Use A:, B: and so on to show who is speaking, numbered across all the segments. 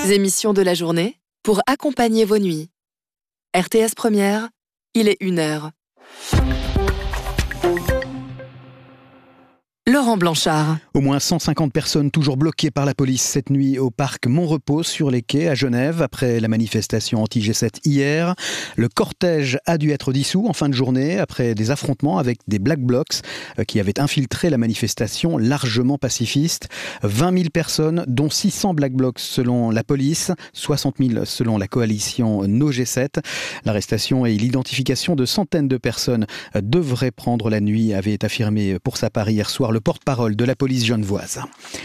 A: émissions de la journée pour accompagner vos nuits. RTS Première, il est 1h. Laurent Blanchard.
B: Au moins 150 personnes toujours bloquées par la police cette nuit au parc Montrepos sur les quais à Genève après la manifestation anti-G7 hier. Le cortège a dû être dissous en fin de journée après des affrontements avec des Black Blocs qui avaient infiltré la manifestation largement pacifiste. 20 000 personnes, dont 600 Black Blocs selon la police, 60 000 selon la coalition No G7. L'arrestation et l'identification de centaines de personnes devraient prendre la nuit, avait affirmé pour sa part hier soir le porte-parole de la police genevoise.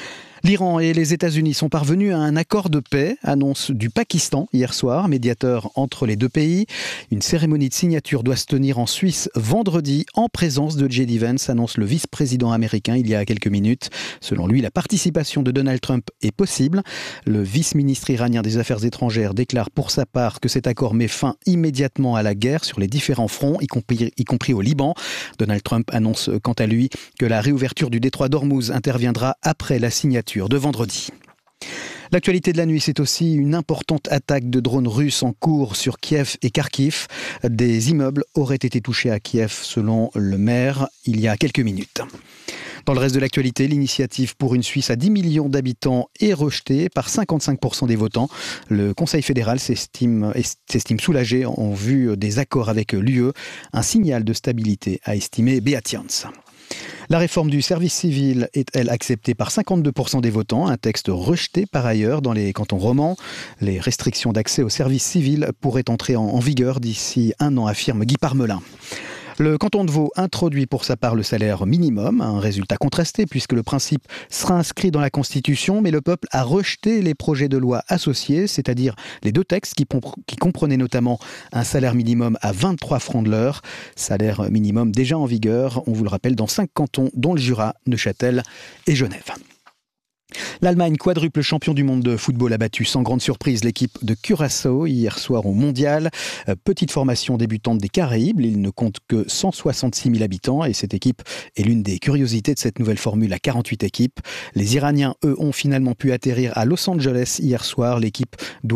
B: L'Iran et les États-Unis sont parvenus à un accord de paix, annonce du Pakistan hier soir, médiateur entre les deux pays. Une cérémonie de signature doit se tenir en Suisse vendredi en présence de J.D. Vance, annonce le vice-président américain il y a quelques minutes. Selon lui, la participation de Donald Trump est possible. Le vice-ministre iranien des Affaires étrangères déclare pour sa part que cet accord met fin immédiatement à la guerre sur les différents fronts, y compris au Liban. Donald Trump annonce quant à lui que la réouverture du détroit d'Ormuz interviendra après la signature de vendredi. L'actualité de la nuit, c'est aussi une importante attaque de drones russes en cours sur Kiev et Kharkiv. Des immeubles auraient été touchés à Kiev, selon le maire, il y a quelques minutes. Dans le reste de l'actualité, l'initiative pour une Suisse à 10 millions d'habitants est rejetée par 55% des votants. Le Conseil fédéral s'estime soulagé en vue des accords avec l'UE. Un signal de stabilité, a estimé Beat Jans. La réforme du service civil est, elle, acceptée par 52% des votants, un texte rejeté par ailleurs dans les cantons romans. Les restrictions d'accès au service civil pourraient entrer en vigueur d'ici 1 an, affirme Guy Parmelin. Le canton de Vaud introduit pour sa part le salaire minimum, un résultat contrasté puisque le principe sera inscrit dans la Constitution, mais le peuple a rejeté les projets de loi associés, c'est-à-dire les deux textes qui comprenaient notamment un salaire minimum à 23 francs de l'heure, salaire minimum déjà en vigueur, on vous le rappelle, dans 5 cantons dont le Jura, Neuchâtel et Genève. L'Allemagne, quadruple champion du monde de football, a battu sans grande surprise l'équipe de Curaçao hier soir au Mondial. Petite formation débutante des Caraïbes, il ne compte que 166 000 habitants et cette équipe est l'une des curiosités de cette nouvelle formule à 48 équipes. Les Iraniens, eux, ont finalement pu atterrir à Los Angeles hier soir. L'équipe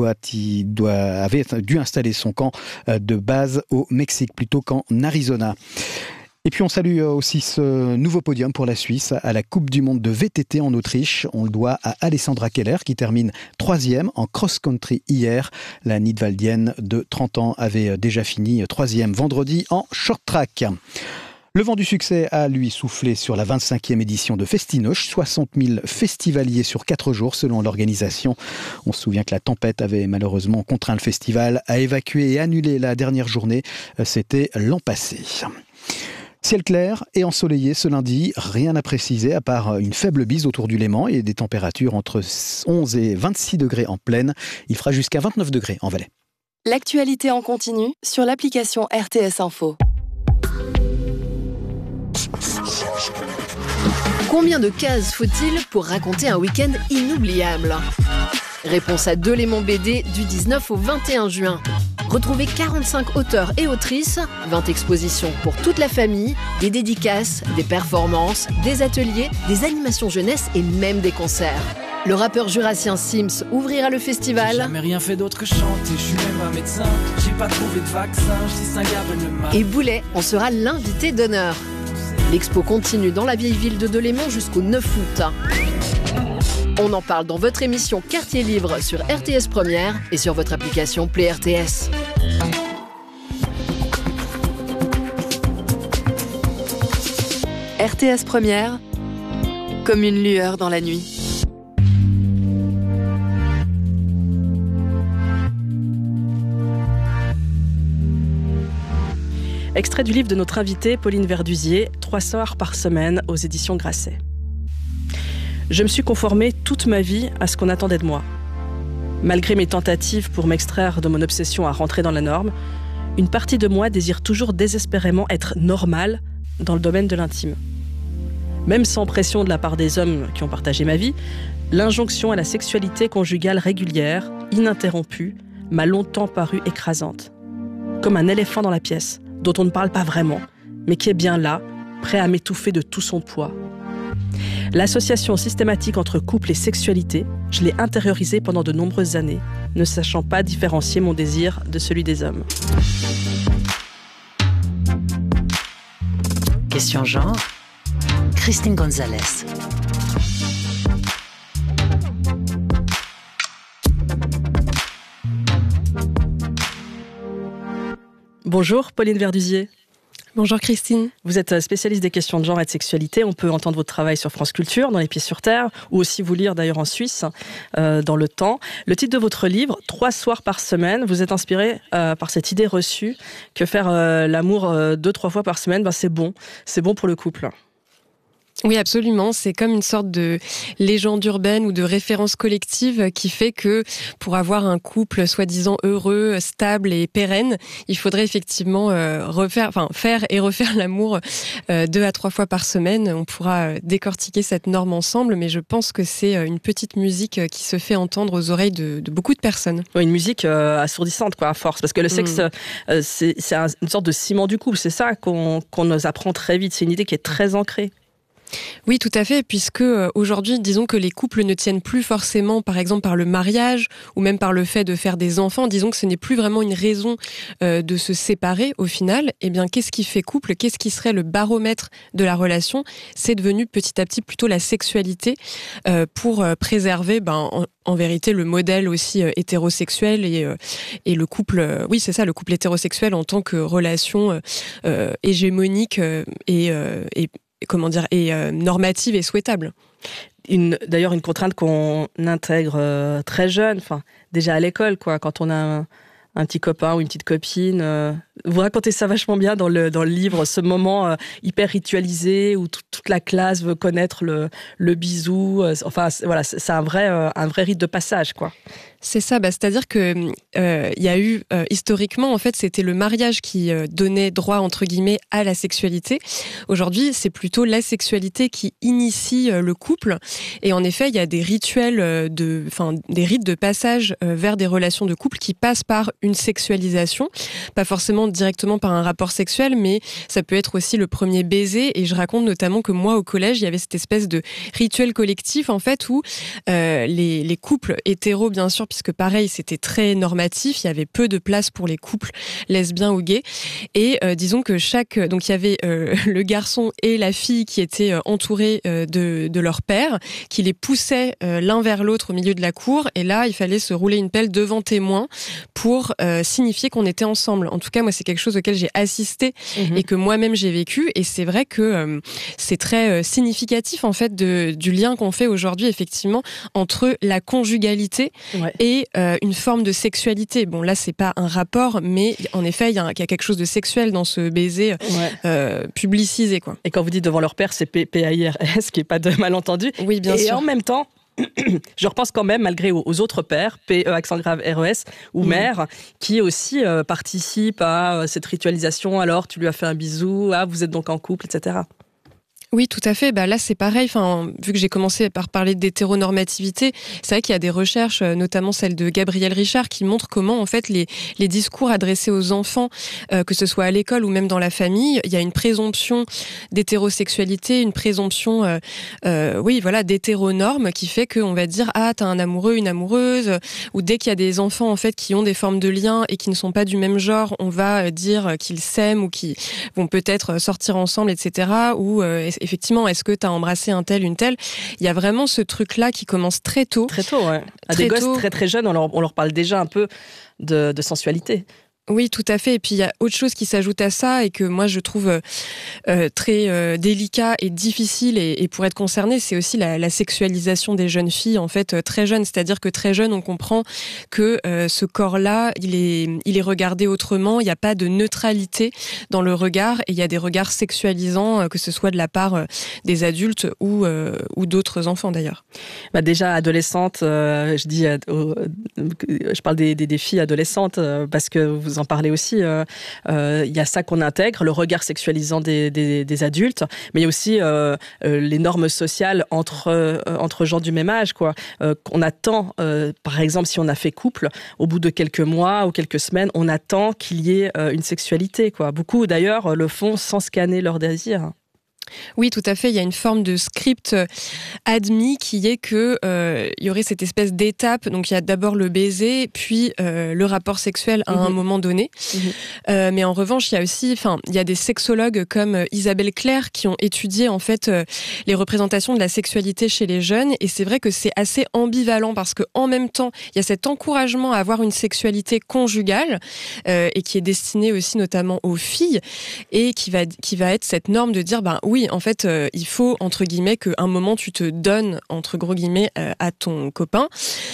B: avait dû installer son camp de base au Mexique plutôt qu'en Arizona. Et puis on salue aussi ce nouveau podium pour la Suisse à la Coupe du Monde de VTT en Autriche. On le doit à Alessandra Keller qui termine 3e en cross-country hier. La Nidwaldienne de 30 ans avait déjà fini 3e vendredi en short-track. Le vent du succès a, lui, soufflé sur la 25e édition de Festinoche. 60 000 festivaliers sur 4 jours, selon l'organisation. On se souvient que la tempête avait malheureusement contraint le festival à évacuer et annuler la dernière journée. C'était l'an passé. Ciel clair et ensoleillé ce lundi, rien à préciser à part une faible bise autour du Léman et des températures entre 11 et 26 degrés en plaine. Il fera jusqu'à 29 degrés en Valais.
A: L'actualité en continu sur l'application RTS Info. Combien de cases faut-il pour raconter un week-end inoubliable ? Réponse à Delémont BD du 19 au 21 juin. Retrouvez 45 auteurs et autrices, 20 expositions pour toute la famille, des dédicaces, des performances, des ateliers, des animations jeunesse et même des concerts. Le rappeur jurassien Sims ouvrira le festival.
C: J'ai jamais rien fait d'autre que chanter, je suis même un médecin, j'ai pas trouvé de vaccin, je dis le mal.
A: Et Boulet en sera l'invité d'honneur. L'expo continue dans la vieille ville de Delémont jusqu'au 9 août. On en parle dans votre émission Quartier Libre sur RTS Première et sur votre application Play RTS. RTS Première, comme une lueur dans la nuit.
D: Extrait du livre de notre invitée Pauline Verdusier, 3 soirs par semaine aux éditions Grasset. Je me suis conformée toute ma vie à ce qu'on attendait de moi. Malgré mes tentatives pour m'extraire de mon obsession à rentrer dans la norme, une partie de moi désire toujours désespérément être normale dans le domaine de l'intime. Même sans pression de la part des hommes qui ont partagé ma vie, l'injonction à la sexualité conjugale régulière, ininterrompue, m'a longtemps paru écrasante. Comme un éléphant dans la pièce, dont on ne parle pas vraiment, mais qui est bien là, prêt à m'étouffer de tout son poids. L'association systématique entre couple et sexualité, je l'ai intériorisée pendant de nombreuses années, ne sachant pas différencier mon désir de celui des hommes.
E: Question genre, Christine Gonzalez.
D: Bonjour Pauline Verduzier.
F: Bonjour Christine.
D: Vous êtes spécialiste des questions de genre et de sexualité. On peut entendre votre travail sur France Culture, dans Les Pieds sur Terre, ou aussi vous lire d'ailleurs en Suisse, dans Le Temps. Le titre de votre livre, 3 soirs par semaine, vous êtes inspiré par cette idée reçue que faire l'amour 2-3 fois par semaine, c'est bon pour le couple.
F: Oui, absolument. C'est comme une sorte de légende urbaine ou de référence collective qui fait que pour avoir un couple soi-disant heureux, stable et pérenne, il faudrait effectivement faire et refaire l'amour 2 à 3 fois par semaine. On pourra décortiquer cette norme ensemble, mais je pense que c'est une petite musique qui se fait entendre aux oreilles de beaucoup de personnes.
D: Oui, une musique assourdissante, à force. Parce que le sexe, c'est une sorte de ciment du couple. C'est ça qu'on nous apprend très vite. C'est une idée qui est très ancrée.
F: Oui, tout à fait, puisque aujourd'hui, disons que les couples ne tiennent plus forcément, par exemple, par le mariage ou même par le fait de faire des enfants. Disons que ce n'est plus vraiment une raison de se séparer au final. Eh bien, qu'est-ce qui fait couple ? Qu'est-ce qui serait le baromètre de la relation ? C'est devenu petit à petit plutôt la sexualité pour préserver, en vérité, le modèle aussi hétérosexuel et le couple. Oui, c'est ça, le couple hétérosexuel en tant que relation hégémonique et normative et souhaitable.
D: D'ailleurs, une contrainte qu'on intègre très jeune, déjà à l'école, quand on a un petit copain ou une petite copine. Vous racontez ça vachement bien dans le livre, ce moment hyper ritualisé où toute la classe veut connaître le bisou. C'est un vrai rite de passage, quoi.
F: C'est ça, c'est-à-dire que y a eu historiquement, en fait, c'était le mariage qui donnait droit entre guillemets à la sexualité. Aujourd'hui, c'est plutôt la sexualité qui initie le couple. Et en effet, il y a des rituels des rites de passage vers des relations de couple qui passent par une sexualisation, pas forcément directement par un rapport sexuel, mais ça peut être aussi le premier baiser. Et je raconte notamment que moi, au collège, il y avait cette espèce de rituel collectif, en fait, où les couples hétéros, bien sûr, puisque pareil, c'était très normatif, il y avait peu de place pour les couples lesbiens ou gays. Et disons que donc il y avait le garçon et la fille qui étaient entourés de leur père, qui les poussaient l'un vers l'autre au milieu de la cour. Et là, il fallait se rouler une pelle devant témoin pour signifier qu'on était ensemble. En tout cas, moi, c'est quelque chose auquel j'ai assisté et que moi-même j'ai vécu. Et c'est vrai que c'est très significatif, en fait, du lien qu'on fait aujourd'hui, effectivement, entre la conjugalité et une forme de sexualité. Bon, là, c'est pas un rapport, mais en effet, il y a quelque chose de sexuel dans ce baiser publicisé, quoi.
D: Et quand vous dites devant leur père, c'est PAIRS, qui est pas de malentendu.
F: Oui, bien sûr.
D: Et en même temps, je repense quand même, malgré aux autres pères, PE, accent grave, RES, ou mères, qui aussi participent à cette ritualisation. Alors, tu lui as fait un bisou, vous êtes donc en couple, etc.
F: Oui, tout à fait. Là, c'est pareil. Vu que j'ai commencé par parler d'hétéronormativité, c'est vrai qu'il y a des recherches, notamment celle de Gabrielle Richard, qui montrent comment, en fait, les discours adressés aux enfants, que ce soit à l'école ou même dans la famille, il y a une présomption d'hétérosexualité, une présomption, d'hétéronorme, qui fait qu'on va dire, t'as un amoureux, une amoureuse, ou dès qu'il y a des enfants, en fait, qui ont des formes de liens et qui ne sont pas du même genre, on va dire qu'ils s'aiment ou qu'ils vont peut-être sortir ensemble, etc. Ou effectivement, est-ce que tu as embrassé un tel, une telle ? Il y a vraiment ce truc-là qui commence très tôt.
D: Très tôt, ouais. À des gosses très très jeunes, on leur parle déjà un peu de sensualité.
F: Oui, tout à fait. Et puis, il y a autre chose qui s'ajoute à ça et que moi, je trouve très délicat et difficile et pour être concerné, c'est aussi la sexualisation des jeunes filles, en fait, très jeunes. C'est-à-dire que très jeune, on comprend que ce corps-là, il est regardé autrement. Il n'y a pas de neutralité dans le regard et il y a des regards sexualisants, que ce soit de la part des adultes ou d'autres enfants, d'ailleurs.
D: Déjà, adolescente, je parle des filles adolescentes parce que vous en parlez aussi, il y a ça qu'on intègre, le regard sexualisant des adultes, mais il y a aussi les normes sociales entre gens du même âge, quoi. On attend, par exemple, si on a fait couple, au bout de quelques mois ou quelques semaines, on attend qu'il y ait une sexualité, quoi. Beaucoup, d'ailleurs, le font sans scanner leur désir.
F: Oui, tout à fait. Il y a une forme de script admis qui est que il y aurait cette espèce d'étape. Donc, il y a d'abord le baiser, puis le rapport sexuel à un moment donné. Mais en revanche, il y a aussi, il y a des sexologues comme Isabelle Claire qui ont étudié en fait les représentations de la sexualité chez les jeunes. Et c'est vrai que c'est assez ambivalent parce que en même temps, il y a cet encouragement à avoir une sexualité conjugale et qui est destinée aussi notamment aux filles et qui va être cette norme de dire oui, en fait, il faut, entre guillemets, qu'à un moment, tu te donnes, entre gros guillemets, à ton copain.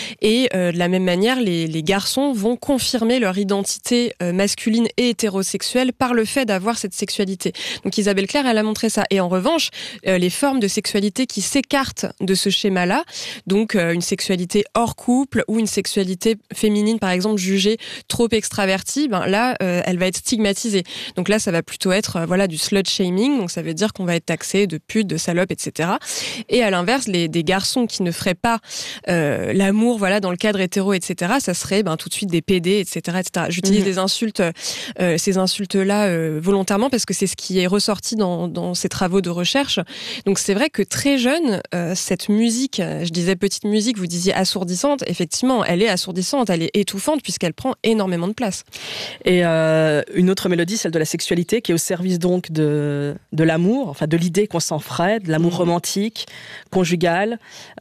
F: Et de la même manière, les garçons vont confirmer leur identité masculine et hétérosexuelle par le fait d'avoir cette sexualité. Donc Isabelle Claire, elle a montré ça. Et en revanche, les formes de sexualité qui s'écartent de ce schéma-là, donc une sexualité hors couple ou une sexualité féminine, par exemple, jugée trop extravertie, là, elle va être stigmatisée. Donc là, ça va plutôt être du slut-shaming. Donc ça veut dire qu'on va être taxé de pute, de salope, etc. Et à l'inverse, des garçons qui ne feraient pas l'amour, dans le cadre hétéro, etc. Ça serait tout de suite des PD, etc., etc. J'utilise des insultes, ces insultes-là volontairement parce que c'est ce qui est ressorti dans ces travaux de recherche. Donc c'est vrai que très jeune, cette musique, je disais petite musique, vous disiez assourdissante. Effectivement, elle est assourdissante, elle est étouffante puisqu'elle prend énormément de place.
D: Et une autre mélodie, celle de la sexualité, qui est au service donc de l'amour, de l'idée qu'on s'en ferait, de l'amour romantique, conjugal,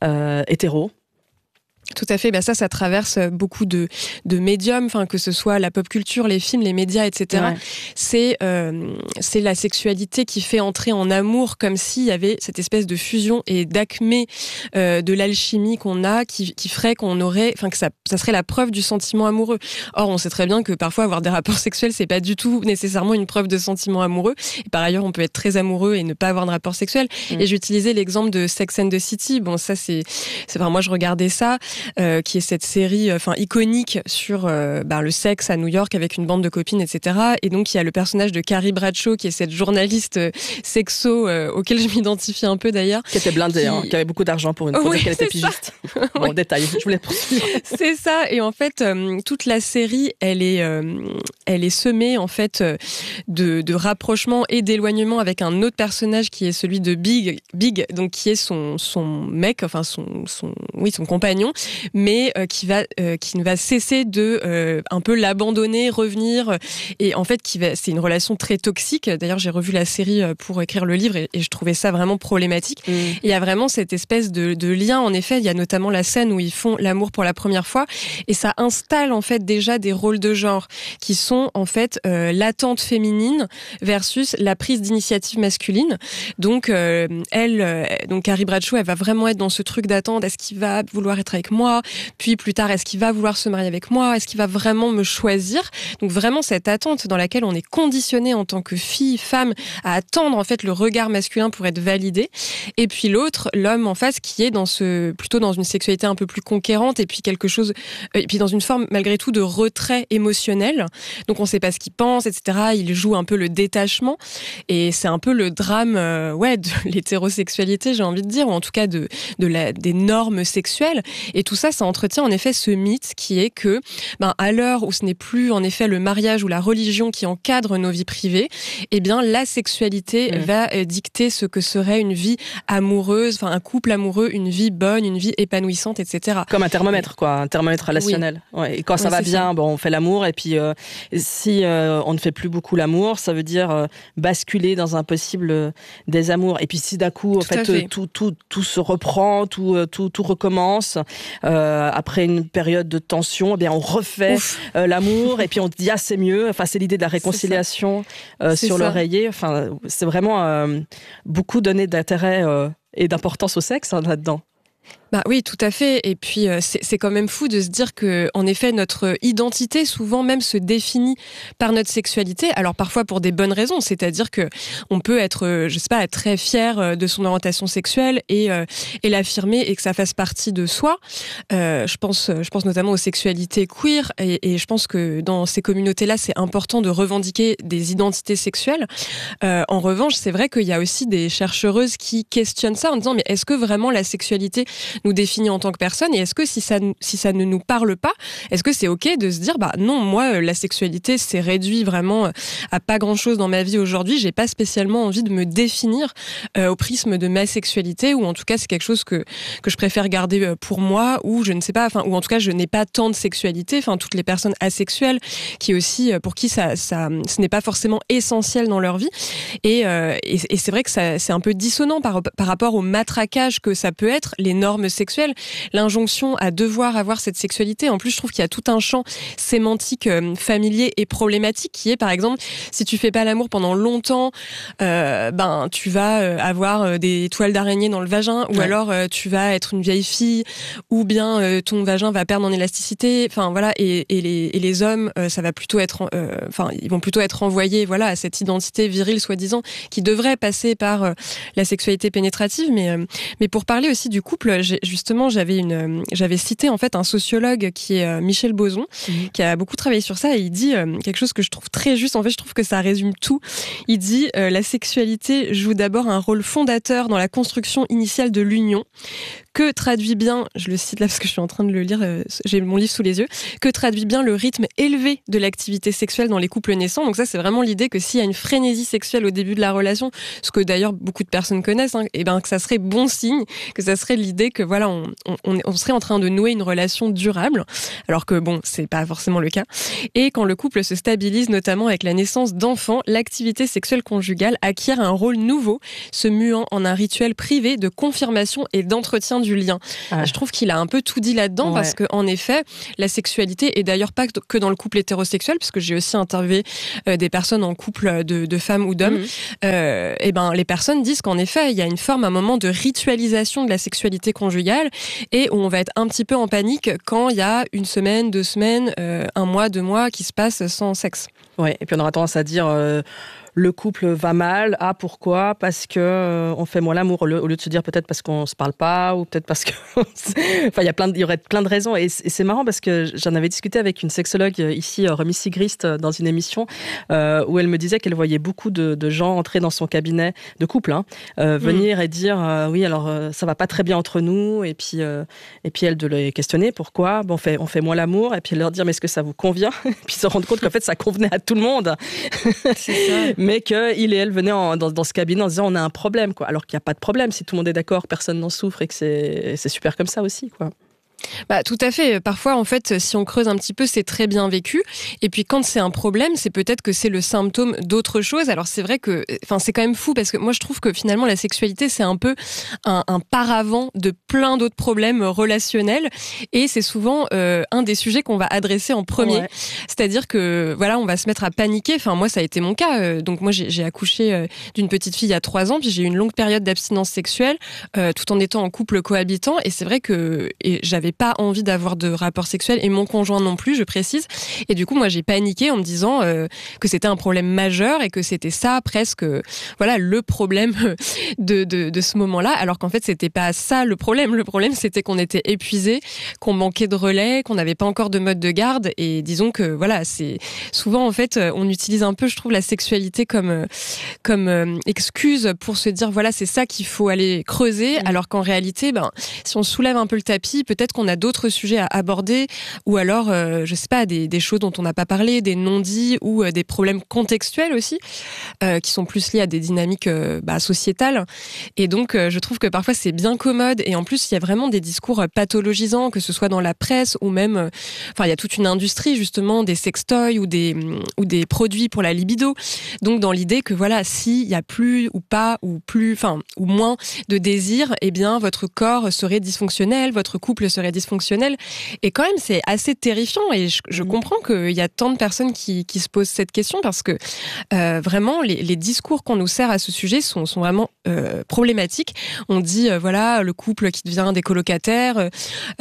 D: hétéro.
F: Tout à fait, ça traverse beaucoup de médiums, que ce soit la pop culture, les films, les médias, etc. Ouais. C'est la sexualité qui fait entrer en amour comme s'il y avait cette espèce de fusion et d'acmé de l'alchimie qu'on a qui ferait qu'on aurait, que ça serait la preuve du sentiment amoureux. Or, on sait très bien que parfois avoir des rapports sexuels, c'est pas du tout nécessairement une preuve de sentiment amoureux. Et par ailleurs, on peut être très amoureux et ne pas avoir de rapport sexuel. Et j'utilisais l'exemple de Sex and the City. Bon, ça moi je regardais ça. Qui est cette série iconique sur le sexe à New York avec une bande de copines, etc. Et donc, il y a le personnage de Carrie Bradshaw, qui est cette journaliste sexo auquel je m'identifie un peu d'ailleurs.
D: Qui était blindée, qui avait beaucoup d'argent pour dire qu'elle était pigiste. Bon, détail, je voulais poursuivre.
F: C'est ça. Et en fait, toute la série, elle est semée, en fait, de rapprochements et d'éloignements avec un autre personnage qui est celui de Big, donc qui est son mec, son compagnon, mais qui ne va cesser de un peu l'abandonner, revenir, et en fait c'est une relation très toxique. D'ailleurs, j'ai revu la série pour écrire le livre et je trouvais ça vraiment problématique. Et il y a vraiment cette espèce de lien. En effet, il y a notamment la scène où ils font l'amour pour la première fois et ça installe en fait déjà des rôles de genre qui sont en fait l'attente féminine versus la prise d'initiative masculine. Donc donc Carrie Bradshaw, elle va vraiment être dans ce truc d'attente. Est-ce qu'il va vouloir être avec moi? Puis plus tard, est-ce qu'il va vouloir se marier avec moi? Est-ce qu'il va vraiment me choisir? Donc vraiment cette attente dans laquelle on est conditionné en tant que fille, femme, à attendre en fait le regard masculin pour être validé. Et puis l'autre, l'homme en face, qui est plutôt dans une sexualité un peu plus conquérante et puis et puis dans une forme malgré tout de retrait émotionnel. Donc on sait pas ce qu'il pense, etc. Il joue un peu le détachement et c'est un peu le drame, de l'hétérosexualité, j'ai envie de dire, ou en tout cas des normes sexuelles. Et tout ça entretient en effet ce mythe qui est que, à l'heure où ce n'est plus en effet le mariage ou la religion qui encadre nos vies privées, eh bien la sexualité va dicter ce que serait une vie amoureuse, un couple amoureux, une vie bonne, une vie épanouissante, etc.
D: Comme un thermomètre, un thermomètre relationnel. Oui. Ouais, et quand ça va bien, on fait l'amour, et puis si on ne fait plus beaucoup l'amour, ça veut dire basculer dans un possible désamour. Et puis si d'un coup, tout se reprend, tout recommence. Après une période de tension, on refait l'amour et puis on se dit c'est mieux. C'est l'idée de la réconciliation sur l'oreiller. C'est vraiment beaucoup donné d'intérêt et d'importance au sexe là-dedans.
F: Oui, tout à fait. Et puis, c'est quand même fou de se dire que, en effet, notre identité, souvent même, se définit par notre sexualité. Alors, parfois pour des bonnes raisons. C'est-à-dire que on peut être, être très fier de son orientation sexuelle et l'affirmer et que ça fasse partie de soi. Je pense notamment aux sexualités queer et je pense que dans ces communautés-là, c'est important de revendiquer des identités sexuelles. En revanche, c'est vrai qu'il y a aussi des chercheuses qui questionnent ça en disant, mais est-ce que vraiment la sexualité nous définit en tant que personne, et est-ce que si ça ne nous parle pas, est-ce que c'est ok de se dire non, moi la sexualité c'est réduit vraiment à pas grand-chose dans ma vie aujourd'hui, j'ai pas spécialement envie de me définir au prisme de ma sexualité, ou en tout cas c'est quelque chose que je préfère garder pour moi, ou je ne sais pas, ou en tout cas je n'ai pas tant de sexualité, toutes les personnes asexuelles qui aussi, pour qui ce n'est pas forcément essentiel dans leur vie, et c'est vrai que c'est un peu dissonant par rapport au matraquage que ça peut être, les normes sexuelles, l'injonction à devoir avoir cette sexualité. En plus, je trouve qu'il y a tout un champ sémantique familier et problématique qui est, par exemple, si tu fais pas l'amour pendant longtemps, tu vas avoir des toiles d'araignée dans le vagin, ou alors tu vas être une vieille fille, ou bien ton vagin va perdre en élasticité. Voilà, et les hommes, ça va plutôt être, ils vont plutôt être envoyés, voilà, à cette identité virile soi-disant qui devrait passer par la sexualité pénétrative. Mais pour parler aussi du couple, justement, j'avais cité en fait un sociologue qui est Michel Boson, qui a beaucoup travaillé sur ça, et il dit quelque chose que je trouve très juste. En fait, je trouve que ça résume tout. Il dit la sexualité joue d'abord un rôle fondateur dans la construction initiale de l'union, que traduit bien, je le cite là parce que je suis en train de le lire, j'ai mon livre sous les yeux, que traduit bien le rythme élevé de l'activité sexuelle dans les couples naissants. Donc ça, c'est vraiment l'idée que s'il y a une frénésie sexuelle au début de la relation, ce que d'ailleurs beaucoup de personnes connaissent, que ça serait bon signe, que ça serait l'idée que voilà, on serait en train de nouer une relation durable, alors que c'est pas forcément le cas. Et quand le couple se stabilise, notamment avec la naissance d'enfants, l'activité sexuelle conjugale acquiert un rôle nouveau, se muant en un rituel privé de confirmation et d'entretien du lien. Je trouve qu'il a un peu tout dit là-dedans, parce que en effet, la sexualité, et d'ailleurs pas que dans le couple hétérosexuel, parce que j'ai aussi interviewé des personnes en couple de femmes ou d'hommes, les personnes disent qu'en effet, il y a une forme, un moment de ritualisation de la sexualité conjugale, et où on va être un petit peu en panique quand il y a une semaine, 2 semaines, 1 mois, 2 mois qui se passent sans sexe.
D: Ouais, et puis on aura tendance à dire le couple va mal. Ah, pourquoi ? Parce que on fait moins l'amour, au lieu de se dire peut-être parce qu'on se parle pas, ou peut-être parce que il y aurait plein de raisons. Et c'est marrant parce que j'en avais discuté avec une sexologue ici, Romy Sigrist, dans une émission où elle me disait qu'elle voyait beaucoup de gens entrer dans son cabinet de couple, venir et dire oui, alors ça va pas très bien entre nous, et puis elle de les questionner pourquoi. On fait moins l'amour, et puis leur dire mais est-ce que ça vous convient ? Et puis se rendre compte qu'en fait ça convenait à tout le monde.
F: C'est ça.
D: Mais qu'il et elle venaient dans ce cabinet en disant on a un problème, quoi. Alors qu'il n'y a pas de problème, si tout le monde est d'accord, personne n'en souffre, et que c'est super comme ça aussi, quoi.
F: Tout à fait. Parfois, en fait, si on creuse un petit peu, c'est très bien vécu. Et puis, quand c'est un problème, c'est peut-être que c'est le symptôme d'autre chose. Alors, c'est vrai que, c'est quand même fou, parce que moi, je trouve que finalement, la sexualité, c'est un peu un paravent de plein d'autres problèmes relationnels. Et c'est souvent un des sujets qu'on va adresser en premier. Ouais. C'est-à-dire que, voilà, on va se mettre à paniquer. Moi, ça a été mon cas. Donc, moi, j'ai accouché d'une petite fille il y a 3 ans, puis j'ai eu une longue période d'abstinence sexuelle, tout en étant en couple cohabitant. Et c'est vrai que j'avais pas envie d'avoir de rapport sexuel, et mon conjoint non plus, je précise. Et du coup, moi, j'ai paniqué en me disant que c'était un problème majeur, et que c'était ça presque, le problème de ce moment-là, alors qu'en fait, c'était pas ça le problème. Le problème, c'était qu'on était épuisés, qu'on manquait de relais, qu'on n'avait pas encore de mode de garde. Et disons que c'est souvent, en fait, on utilise un peu, je trouve, la sexualité comme excuse pour se dire c'est ça qu'il faut aller creuser, alors qu'en réalité, si on soulève un peu le tapis, peut-être qu'on a d'autres sujets à aborder, ou alors, je sais pas, des choses dont on n'a pas parlé, des non-dits, ou des problèmes contextuels aussi, qui sont plus liés à des dynamiques sociétales. Et donc, je trouve que parfois c'est bien commode, et en plus, il y a vraiment des discours pathologisants, que ce soit dans la presse, ou même, il y a toute une industrie justement des sextoys ou des produits pour la libido. Donc, dans l'idée que s'il y a plus ou pas, ou moins de désir, eh bien, votre corps serait dysfonctionnel, votre couple serait dysfonctionnel. Et quand même, c'est assez terrifiant, et je comprends qu'il y a tant de personnes qui se posent cette question, parce que vraiment, les discours qu'on nous sert à ce sujet sont vraiment problématiques. On dit, le couple qui devient des colocataires,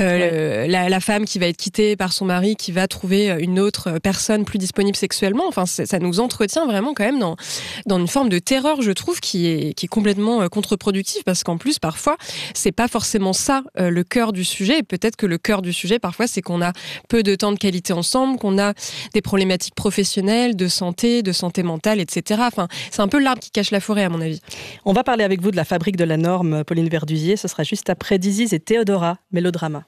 F: la femme qui va être quittée par son mari, qui va trouver une autre personne plus disponible sexuellement. Ça nous entretient vraiment quand même dans une forme de terreur, je trouve, qui est complètement contre-productive, parce qu'en plus, parfois, c'est pas forcément ça le cœur du sujet. peut-être que le cœur du sujet, parfois, c'est qu'on a peu de temps de qualité ensemble, qu'on a des problématiques professionnelles, de santé mentale, etc. Enfin, c'est un peu l'arbre qui cache la forêt, à mon avis.
D: On va parler avec vous de la fabrique de la norme, Pauline Verdusier. Ce sera juste après Diziz et Théodora, Mélodrama.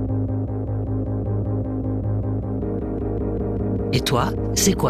E: Et toi, c'est quoi ton genre ?